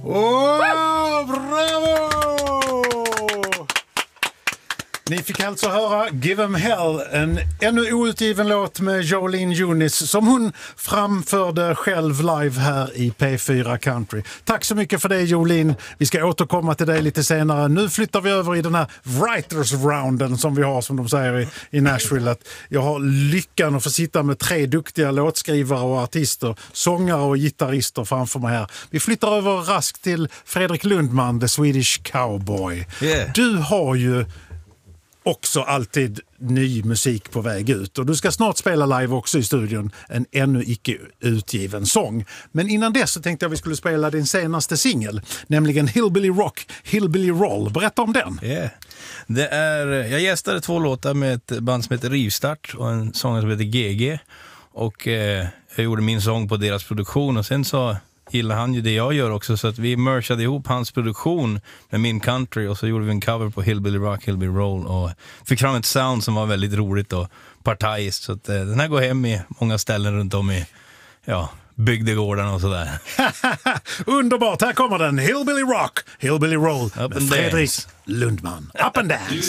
Åh, bravo! Ni fick alltså höra Give 'em Hell, en ännu outgiven låt med Jolene Junis som hon framförde själv live här i P4 Country. Tack så mycket för det, Jolene. Vi ska återkomma till dig lite senare. Nu flyttar vi över i den här Writers Rounden som vi har, som de säger i Nashville. Att jag har lyckan att få sitta med 3 duktiga låtskrivare och artister, sångare och gitarrister framför mig här. Vi flyttar över raskt till Fredrik Lundman, The Swedish Cowboy. Yeah. Du har ju också alltid ny musik på väg ut. Och du ska snart spela live också i studion, en ännu icke utgiven sång. Men innan dess så tänkte jag vi skulle spela din senaste singel, nämligen Hillbilly Rock, Hillbilly Roll. Berätta om den. Yeah. Jag gästade 2 låtar med ett band som heter Rivstart och en sångare som heter GG. Och jag gjorde min sång på deras produktion och sen så gillar han ju det jag gör också, så att vi mergade ihop hans produktion med min country och så gjorde vi en cover på Hillbilly Rock, Hillbilly Roll och fick fram ett sound som var väldigt roligt och partajiskt, så att den här går hem i många ställen runt om i bygdegårdarna och sådär. Underbart, här kommer den. Hillbilly Rock, Hillbilly Roll Up med and Fredrik dance. Lundman. Up and dance.